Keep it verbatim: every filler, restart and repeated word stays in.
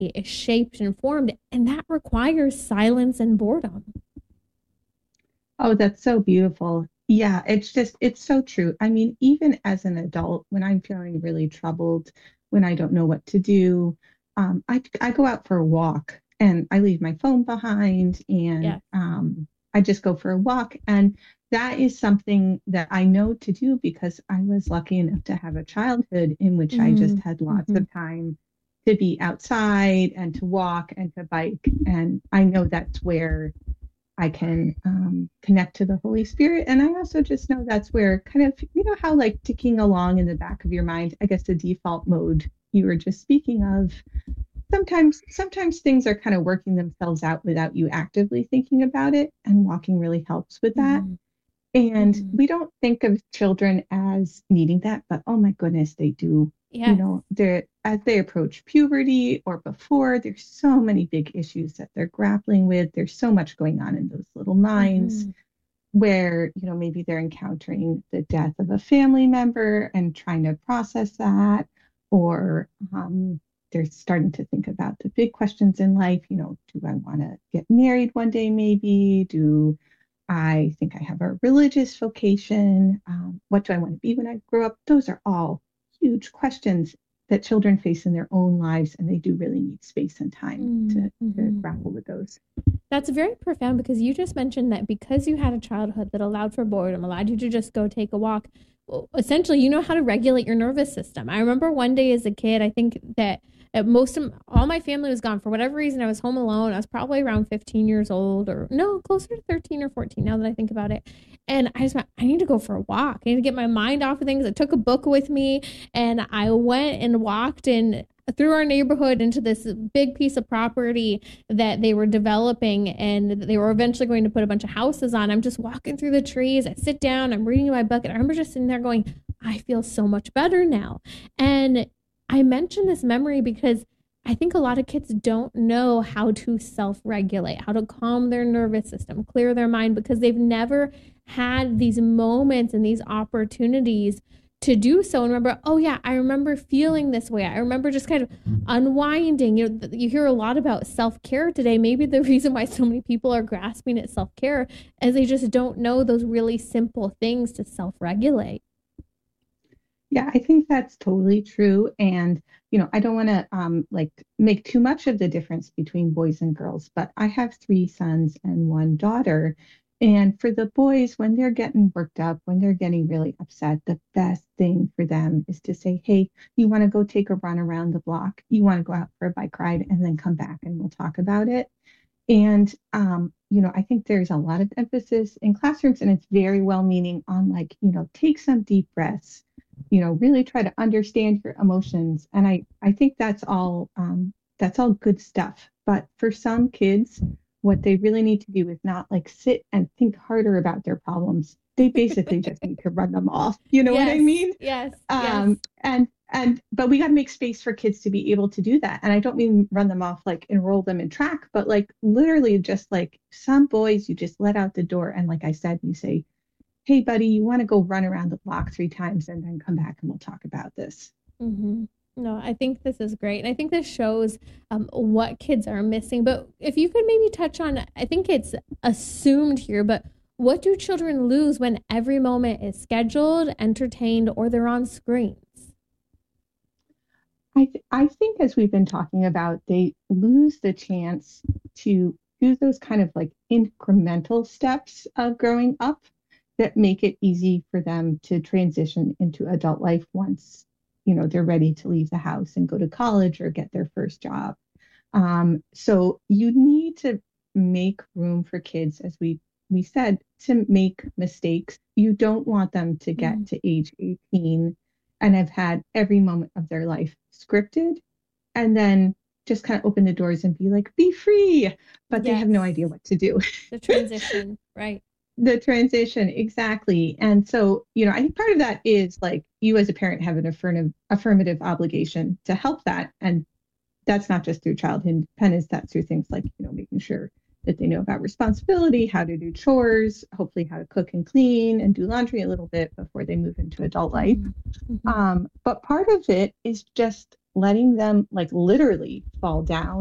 is shaped and formed, and that requires silence and boredom. Oh, that's so beautiful. Yeah, it's just, it's so true. I mean, even as an adult, when I'm feeling really troubled, when I don't know what to do, um, I, I go out for a walk and I leave my phone behind and Yeah. um, I just go for a walk. And that is something that I know to do because I was lucky enough to have a childhood in which I just had lots Mm-hmm. of time to be outside and to walk and to bike. And I know that's where I can um, connect to the Holy Spirit. And I also just know that's where kind of, you know, how like ticking along in the back of your mind, I guess the default mode you were just speaking of, sometimes, sometimes things are kind of working themselves out without you actively thinking about it. And walking really helps with that. Mm-hmm. And Mm-hmm. we don't think of children as needing that, but oh my goodness, they do. You Yes. know, they're as they approach puberty or before, there's so many big issues that they're grappling with. There's so much going on in those little minds Mm-hmm. where, you know, maybe they're encountering the death of a family member and trying to process that, or um, they're starting to think about the big questions in life. You know, do I want to get married one day, maybe? Do I think I have a religious vocation? Um, what do I want to be when I grow up? Those are all huge questions that children face in their own lives, and they do really need space and time to, to Mm-hmm. grapple with those. That's very profound because you just mentioned that because you had a childhood that allowed for boredom, allowed you to just go take a walk, well, essentially, you know how to regulate your nervous system. I remember one day as a kid, I think that at most of all my family was gone for whatever reason. I was home alone. I was probably around fifteen years old, or no, closer to thirteen or fourteen now that I think about it. And I just went, I need to go for a walk. I need to get my mind off of things. I took a book with me and I went and walked in through our neighborhood into this big piece of property that they were developing and they were eventually going to put a bunch of houses on. I'm just walking through the trees. I sit down, I'm reading my book, and I remember just sitting there going, I feel so much better now. And I mention this memory because I think a lot of kids don't know how to self regulate, how to calm their nervous system, clear their mind, because they've never had these moments and these opportunities to do so and remember, oh yeah, I remember feeling this way. I remember just kind of unwinding. You know, you hear a lot about self-care today. Maybe the reason why so many people are grasping at self-care is they just don't know those really simple things to self-regulate. Yeah, I think that's totally true. And, you know, I don't want to um like make too much of the difference between boys and girls, but I have three sons and one daughter. And for the boys, when they're getting worked up, when they're getting really upset, the best thing for them is to say, hey, you want to go take a run around the block? You want to go out for a bike ride and then come back and we'll talk about it. And, um, you know, I think there's a lot of emphasis in classrooms, and it's very well meaning on like, you know, take some deep breaths, you know, really try to understand your emotions. And I, I think that's all, um, that's all good stuff. But for some kids, what they really need to do is not like sit and think harder about their problems. They basically just need to run them off. You know what I Yes, mean? yes, yes. Um, and and but we got to make space for kids to be able to do that. And I don't mean run them off like enroll them in track, but like literally just like some boys you just let out the door. And like I said, you say, hey, buddy, you want to go run around the block three times and then come back and we'll talk about this. Mm-hmm. No, I think this is great. And I think this shows um, what kids are missing. But if you could maybe touch on, I think it's assumed here, but what do children lose when every moment is scheduled, entertained, or they're on screens? I th- I think as we've been talking about, they lose the chance to do those kind of like incremental steps of growing up that make it easy for them to transition into adult life once, you know, they're ready to leave the house and go to college or get their first job. Um, so you need to make room for kids, as we we said, to make mistakes. You don't want them to get Mm, to age eighteen and have had every moment of their life scripted and then just kind of open the doors and be like, be free, but they have no yes, idea what to do. the transition, right? The transition, exactly. And so, you know, I think part of that is like you as a parent have an affirmative affirmative obligation to help that. And that's not just through child independence, that's through things like, you know, making sure that they know about responsibility, how to do chores, hopefully how to cook and clean and do laundry a little bit before they move into adult life. Mm-hmm. Mm-hmm. Um, but part of it is just letting them like literally fall down